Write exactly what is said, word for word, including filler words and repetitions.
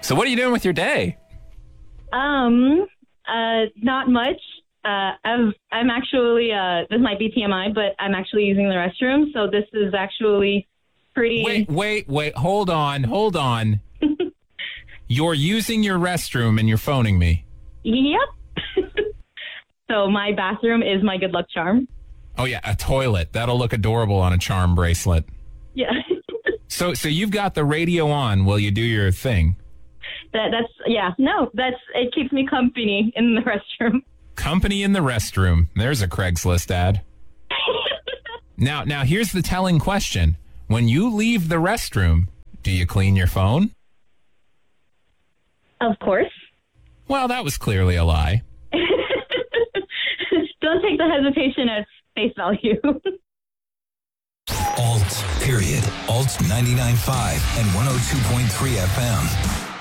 So what are you doing with your day? Um, uh, not much. Uh, I've, I'm actually, uh, this might be T M I, but I'm actually using the restroom. So this is actually pretty... Wait, wait, wait. Hold on. Hold on. You're using your restroom and you're phoning me. Yep. So my bathroom is my good luck charm. Oh, yeah, a toilet. That'll look adorable on a charm bracelet. Yeah. So so you've got the radio on while you do your thing. That That's, yeah, no, that's, it keeps me company in the restroom. Company in the restroom. There's a Craigslist ad. Now, now here's the telling question. When you leave the restroom, do you clean your phone? Of course. Well, that was clearly a lie. Don't take the hesitation as face value. Alt, period. Alt ninety-nine point five and one oh two point three F M.